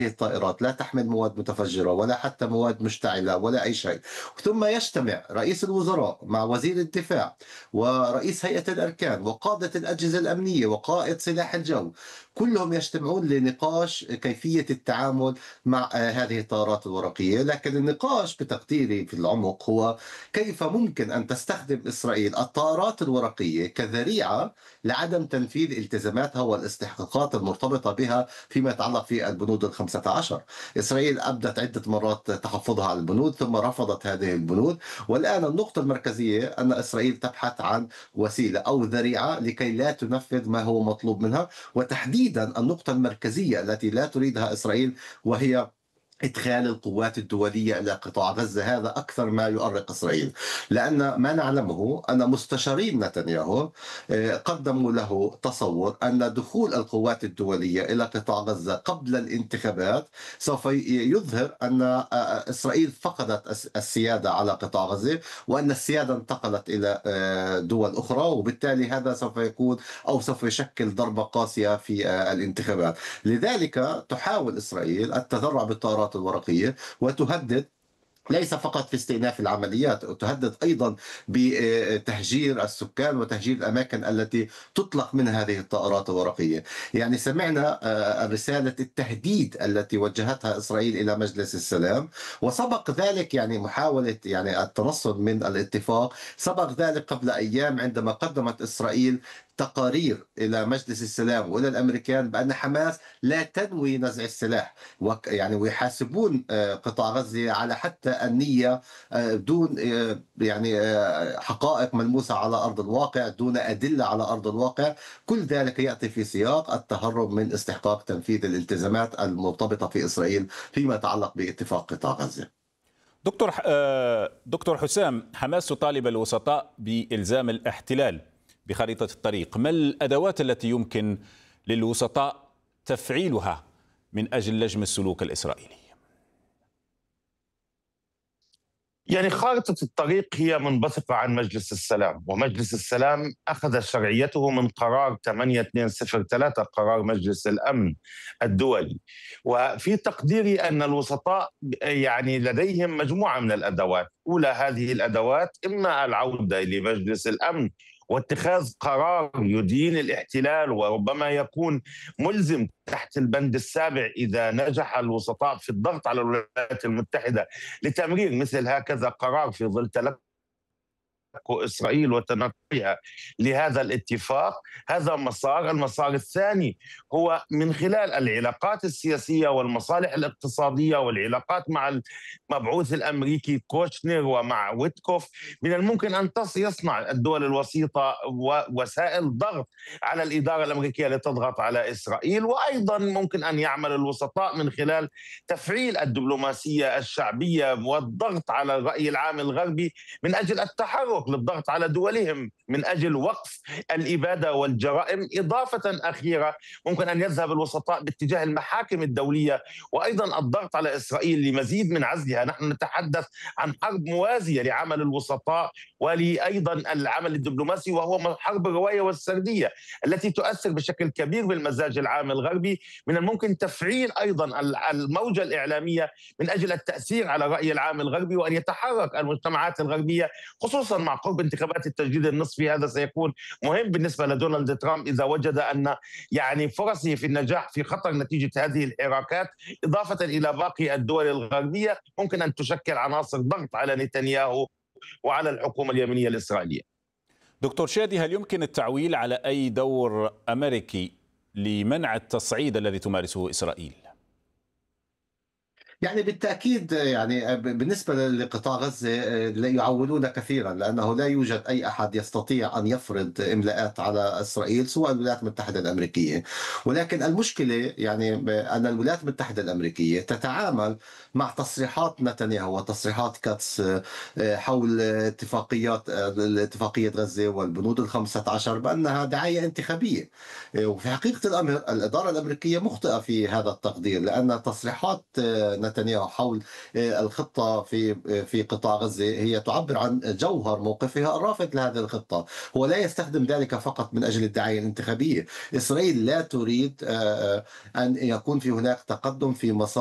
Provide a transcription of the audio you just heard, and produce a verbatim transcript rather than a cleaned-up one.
الطائرات لا تحمل مواد متفجرة ولا حتى مواد مشتعلة ولا أي شيء. ثم يجتمع رئيس الوزراء مع وزير الدفاع ورئيس هيئة الأركان وقادة الأجهزة الأمنية وقائد سلاح الجو، كلهم يجتمعون لنقاش كيفية التعامل مع آه، هذه الطائرات الورقية. لكن النقاش بتقديري في العمق هو كيف ممكن أن تستخدم إسرائيل الطائرات الورقية كذريعة لعدم تنفيذ التزاماتها والاستحقاقات المرتبطة بها فيما يتعلق في البنود الخمسة عشر. إسرائيل أبدت عدة مرات تحفظها على البنود ثم رفضت هذه البنود، والآن النقطة المركزية أن إسرائيل تبحث عن وسيلة أو ذريعة لكي لا تنفذ ما هو مطلوب منها، وتحديدا النقطة المركزية التي لا تريدها إسرائيل وهي إدخال القوات الدولية إلى قطاع غزة. هذا أكثر ما يؤرق إسرائيل، لأن ما نعلمه أن مستشارين نتنياهو آه، قدموا له تصور أن دخول القوات الدولية إلى قطاع غزة قبل الانتخابات سوف ي- يظهر أن آه، إسرائيل فقدت الس- السيادة على قطاع غزة، وأن السيادة انتقلت إلى آه، دول أخرى، وبالتالي هذا سوف يكون أو سوف يشكل ضربة قاسية في آه، الانتخابات. لذلك تحاول إسرائيل التذرع بالطائرات الورقية وتهدد ليس فقط في استئناف العمليات، تهدد أيضا بتهجير السكان وتهجير الأماكن التي تطلق منها هذه الطائرات الورقية. يعني سمعنا آه، رسالة التهديد التي وجهتها إسرائيل إلى مجلس السلام، وسبق ذلك يعني محاولة يعني التنصل من الاتفاق. سبق ذلك قبل أيام عندما قدمت إسرائيل تقارير إلى مجلس السلام وإلى الأمريكان بأن حماس لا تنوي نزع السلاح، وك- يعني ويحاسبون آه، قطاع غزة على حتى النية آه، دون آه، يعني آه، حقائق ملموسة على أرض الواقع، دون أدلة على أرض الواقع. كل ذلك يأتي في سياق التهرب من استحقاق تنفيذ الالتزامات المرتبطة في إسرائيل فيما يتعلق باتفاق قطاع غزة. دكتور آه، دكتور حسام، حماس تطالب الوسطاء بإلزام الاحتلال بخريطة الطريق. ما الأدوات التي يمكن للوسطاء تفعيلها من أجل لجم السلوك الإسرائيلي؟ يعني خارطة الطريق هي منبثقة عن مجلس السلام، ومجلس السلام أخذ شرعيته من قرار ثمانية اثنين صفر ثلاثة، قرار مجلس الأمن الدولي. وفي تقديري أن الوسطاء يعني لديهم مجموعة من الأدوات. أولى هذه الأدوات إما العودة لمجلس الأمن واتخاذ قرار يدين الاحتلال، وربما يكون ملزم تحت البند السابع إذا نجح الوسطاء في الضغط على الولايات المتحدة لتمرير مثل هكذا قرار في ظل تلك إسرائيل وتنقلها لهذا الاتفاق. هذا مسار. المسار الثاني هو من خلال العلاقات السياسية والمصالح الاقتصادية والعلاقات مع المبعوث الأمريكي كوشنر ومع ويتكوف. من الممكن أن يصنع الدول الوسيطة وسائل ضغط على الإدارة الأمريكية لتضغط على إسرائيل، وأيضا ممكن أن يعمل الوسطاء من خلال تفعيل الدبلوماسية الشعبية والضغط على الرأي العام الغربي من أجل التحرك للضغط على دولهم من أجل وقف الإبادة والجرائم. إضافة أخيرة، ممكن أن يذهب الوسطاء باتجاه المحاكم الدولية وأيضا الضغط على إسرائيل لمزيد من عزلها. نحن نتحدث عن حرب موازية لعمل الوسطاء ولأيضا العمل الدبلوماسي، وهو حرب الرواية والسردية التي تؤثر بشكل كبير بالمزاج العام الغربي. من الممكن تفعيل أيضا الموجة الإعلامية من أجل التأثير على الرأي العام الغربي، وأن يتحرك المجتمعات الغربية خصوصا مع قرب انتخابات التجديد النصفي. هذا سيكون مهم بالنسبة لدونالد ترامب إذا وجد أن يعني فرصه في النجاح في خطر نتيجة هذه الحراكات، إضافة إلى باقي الدول الغربية ممكن أن تشكل عناصر ضغط على نتنياهو وعلى الحكومة اليمنية الإسرائيلية. دكتور شادي، هل يمكن التعويل على أي دور أمريكي لمنع التصعيد الذي تمارسه إسرائيل؟ يعني بالتأكيد يعني بالنسبة لقطاع غزة لا يعولون كثيرا، لأنه لا يوجد أي أحد يستطيع أن يفرض إملاءات على إسرائيل سوى الولايات المتحدة الأمريكية. ولكن المشكلة يعني أن الولايات المتحدة الأمريكية تتعامل مع تصريحات نتنياهو وتصريحات كاتس حول اتفاقيات اتفاقية غزة والبنود الخمسة عشر بأنها دعاية انتخابية. وفي حقيقة الأمر الإدارة الأمريكية مخطئة في هذا التقدير، لأن تصريحات نتنياهو حول الخطة في في قطاع غزة هي تعبر عن جوهر موقفها الرافض لهذه الخطة. هو لا يستخدم ذلك فقط من أجل الدعاية الانتخابية. إسرائيل لا تريد أن يكون في هناك تقدم في مسار